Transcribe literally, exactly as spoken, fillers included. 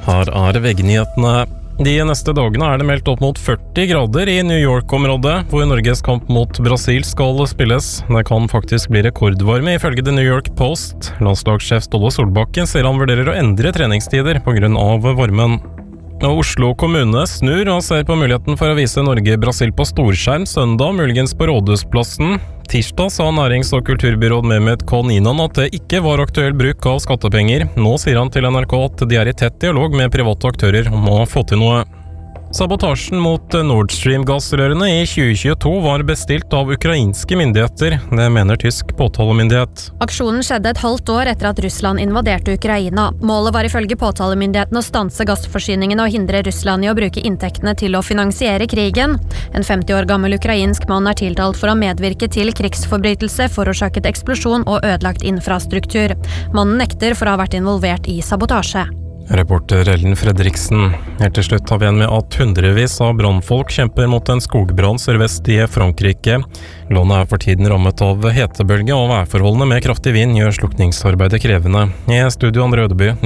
Her er V G-nyhetene. De neste dagene er det meldt opp mot førti grader i New York-området, hvor Norges kamp mot Brasil skal spilles. Det kan faktisk bli rekordvarme ifølge The New York Post. Landslagssjef Ståle Solbakken sier han vurderer å endre treningstider på grunn av varmen. Og Oslo kommune snur og ser på muligheten for å vise Norge-Brasil på storskjerm søndag, muligens på Rådhusplassen. Tirsdag sa nærings- og kulturbyråd Mehmet Koninan at det ikke var aktuell bruk av skattepenger. Nå sier han til N R K at de er i tett dialog med private aktører om å få til noe. Sabotasjen mot Nord Stream-gassrørene i tjue tjueto var bestilt av ukrainske myndigheter, det mener tysk påtalemyndighet. Aksjonen skjedde et halvt år etter at Russland invaderte Ukraina. Målet var ifølge påtalemyndigheten å stanse gassforsyningene og hindre Russland i å bruke inntektene til å finansiere krigen. En femti år gammel ukrainsk mann er tiltalt for å medvirke til krigsforbrytelse, forårsaket eksplosjon og ødelagt infrastruktur. Mannen nekter for å ha vært involvert i sabotasje. Reporter Ellen Fredriksen. Helt til slutt har vi igjen med at hundrevis av brannfolk kjemper mot en skogbrann sørvest i Frankrike. Landet er for tiden rammet av hetebølge, og værforholdene med kraftig vind gjør slukningsarbeidet krevende. I studio Andre Ødeby.